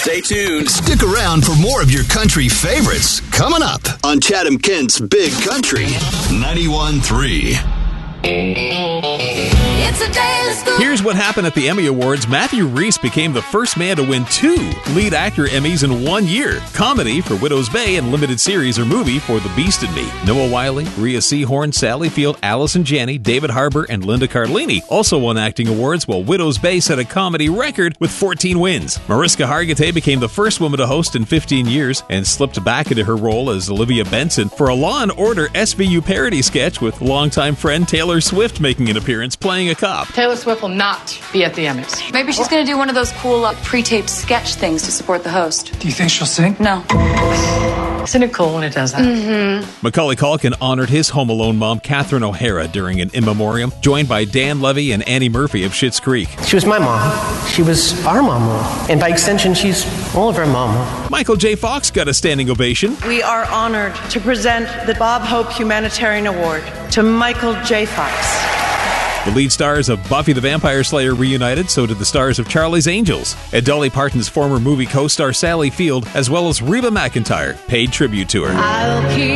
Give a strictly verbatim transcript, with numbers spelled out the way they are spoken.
Stay tuned. Stick around for more of your country favorites coming up on Chatham Kent's Big Country ninety-one point three. It's a day of school. Here's what happened at the Emmy Awards. Matthew Rhys became the first man to win two lead actor Emmys in one year. Comedy for Widow's Bay and limited series or movie for The Beast in Me. Noah Wyle, Rhea Seehorn, Sally Field, Allison Janney, David Harbour, and Linda Cardellini also won acting awards, while Widow's Bay set a comedy record with fourteen wins. Mariska Hargitay became the first woman to host in fifteen years and slipped back into her role as Olivia Benson for a Law and Order S V U parody sketch, with longtime friend Taylor Swift making an appearance playing a cop. Taylor Swift will not be at the Emmys. Maybe she's going to do one of those cool uh, pre-taped sketch things to support the host. Do you think she'll sing? No. Isn't it cool when it does that? Mm-hmm. Macaulay Culkin honored his Home Alone mom, Catherine O'Hara, during an in memoriam, joined by Dan Levy and Annie Murphy of Schitt's Creek. She was my mom. She was our mom. And by extension, she's all of our mom. Michael J. Fox got a standing ovation. We are honored to present the Bob Hope Humanitarian Award to Michael J. Fox. The lead stars of Buffy the Vampire Slayer reunited, so did the stars of Charlie's Angels. And Dolly Parton's former movie co-star Sally Field, as well as Reba McEntire, paid tribute to her. I'll keep